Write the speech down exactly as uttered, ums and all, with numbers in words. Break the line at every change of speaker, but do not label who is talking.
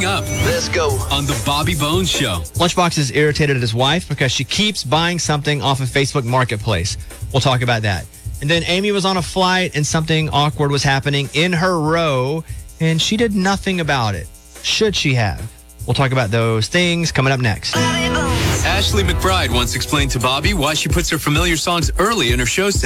Coming up.
Let's go.
On the Bobby Bones Show.
Lunchbox is irritated at his wife because she keeps buying something off of Facebook Marketplace. We'll talk about that. And then Amy was on a flight and something awkward was happening in her row, and she did nothing about it. Should she have? We'll talk about those things coming up next.
Ashley McBride once explained to Bobby why she puts her familiar songs early in her shows.